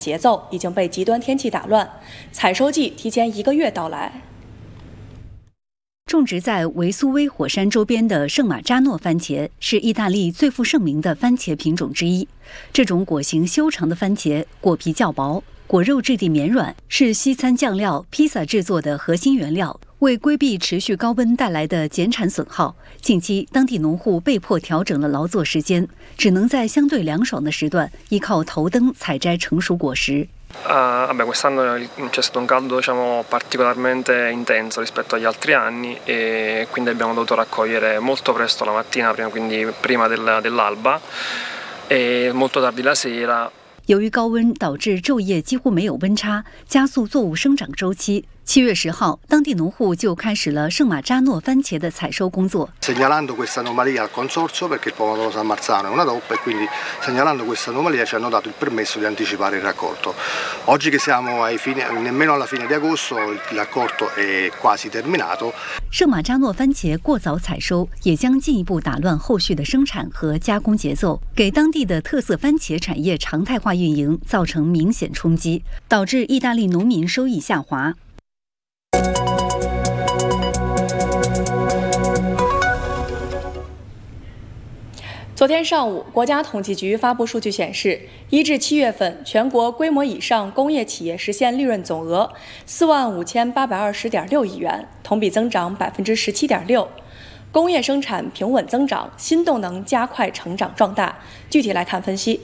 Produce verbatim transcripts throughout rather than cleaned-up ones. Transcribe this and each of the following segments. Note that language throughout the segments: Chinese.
节奏已经被极端天气打乱，采收季提前一个月到来。 种植在维苏威火山周边的圣马扎诺番茄是意大利最负盛名的番茄品种之一。这种果形修长的番茄，果皮较薄，果肉质地绵软，是西餐酱料、披萨制作的核心原料。为规避持续高温带来的减产损耗，近期当地农户被迫调整了劳作时间，只能在相对凉爽的时段依靠头灯采摘成熟果实。 Uh, vabbè, quest'anno c'è stato un caldo, diciamo, particolarmente intenso rispetto agli altri anni e quindi abbiamo dovuto raccogliere molto presto la mattina, prima, quindi prima del, dell'alba e molto tardi la sera. 由于高温导致昼夜几乎没有温差，加速作物生长周期。七月十号，当地农户就开始了圣马扎诺番茄的采收工作。 Segnalando questa anomalia al consorzio perché il pomodoro San Marzano è una D O P e quindi segnalando questa anomalia ci hanno dato il permesso di anticipare il raccolto. Oggi che siamo ai fine, nemmeno alla fine di agosto, il raccolto è quasi terminato. 圣马扎诺番茄过早采收，也将进一步打乱后续的生产和加工节奏，给当地的特色番茄产业常态化运营造成明显冲击，导致意大利农民收益下滑。 昨天上午，国家统计局发布数据显示，一至七月份，全国规模以上工业企业实现利润总额四万五千八百二十点六亿元，同比增长百分之十七点六。工业生产平稳增长，新动能加快成长壮大。具体来看分析。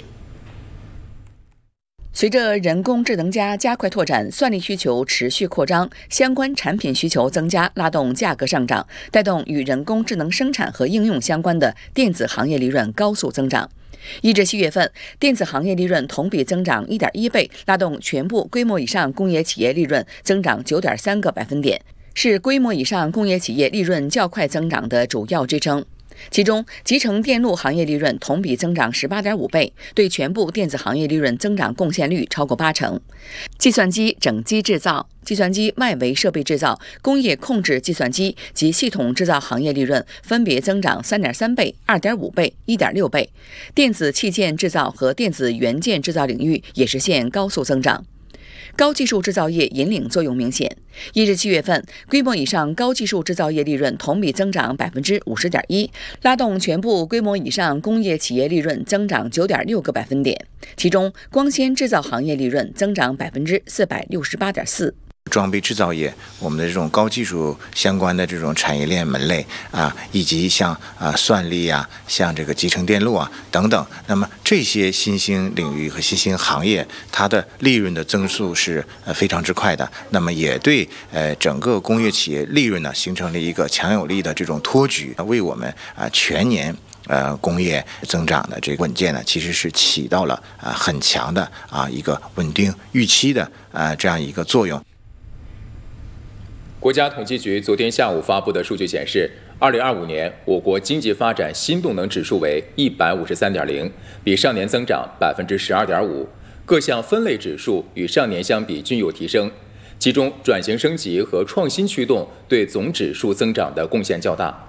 随着人工智能加加快拓展，算力需求持续扩张，相关产品需求增加，拉动价格上涨，带动与人工智能生产和应用相关的电子行业利润高速增长。一至七月份，电子行业利润同比增长 一点一倍，拉动全部规模以上工业企业利润增长 九点三个百分点，是规模以上工业企业利润较快增长的主要支撑。其中，集成电路行业利润同比增长 十八点五倍，对全部电子行业利润增长贡献率超过八成。计算机整机制造、计算机外围设备制造、工业控制计算机及系统制造行业利润分别增长 三点三倍、二点五倍、一点六倍。电子器件制造和电子元件制造领域也实现高速增长。高技术制造业引领作用明显，一至七月份，规模以上高技术制造业利润同比增长 百分之五十点一， 拉动全部规模以上工业企业利润增长 九点六个百分点，其中光纤制造行业利润增长 百分之四百六十八点四。 装备制造业，我们的这种高技术相关的这种产业链门类啊，以及像啊算力啊，像这个集成电路啊等等，那么这些新兴领域和新兴行业，它的利润的增速是呃非常之快的，那么也对呃整个工业企业利润呢形成了一个强有力的这种托举，为我们啊全年呃工业增长的这个稳健呢，其实是起到了啊很强的啊一个稳定预期的啊这样一个作用。 国家统计局昨天下午发布的数据显示，二零二五年我国经济发展新动能指数为 一百五十三点零， 比上年增长 百分之十二点五， 各项分类指数与上年相比均有提升，其中转型升级和创新驱动对总指数增长的贡献较大。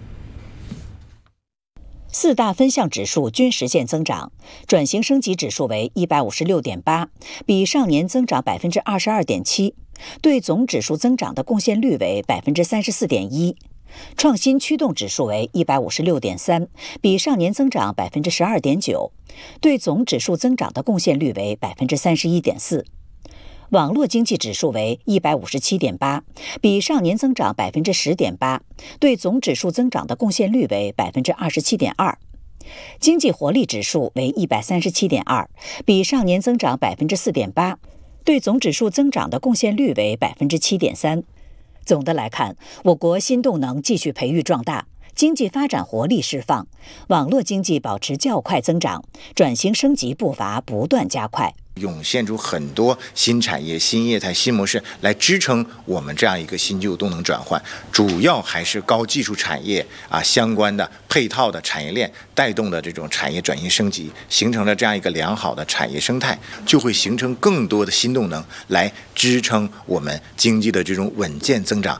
四大分项指数均实现增长，转型升级指数为 一百五十六点八， 比上年增长 百分之二十二点七， 对总指数增长的贡献率为 百分之三十四点一。 创新驱动指数为 一百五十六点三， 比上年增长 百分之十二点九， 对总指数增长的贡献率为 百分之三十一点四。网络经济指数为 一百五十七点八， 比上年增长 百分之十点八， 对总指数增长的贡献率为 百分之二十七点二。经济活力指数为 一百三十七点二， 比上年增长 百分之四点八， 对总指数增长的贡献率为 百分之七点三。总的来看，我国新动能继续培育壮大，经济发展活力释放，网络经济保持较快增长，转型升级步伐不断加快。 涌现出很多新产业、新业态、新模式来支撑我们这样一个新旧动能转换，主要还是高技术产业啊相关的配套的产业链带动的这种产业转型升级，形成了这样一个良好的产业生态，就会形成更多的新动能来支撑我们经济的这种稳健增长。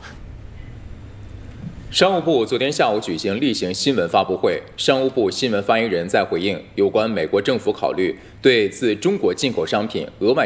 商务部昨天下午举行例行新闻发布会，商务部新闻发言人在回应有关美国政府考虑对自中国进口商品额外